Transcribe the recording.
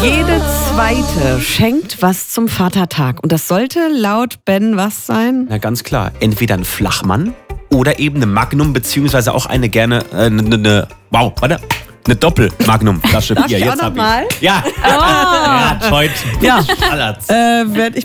Jede Zweite schenkt was zum Vatertag. Und das sollte laut Ben was sein? Na ganz klar, entweder ein Flachmann oder eben eine Magnum, beziehungsweise auch eine gerne, eine Doppel-Magnum-Flasche Darf Bier. ich auch noch mal? Ja. Oh. Ja, heute. Ja. Allerz. Werd ich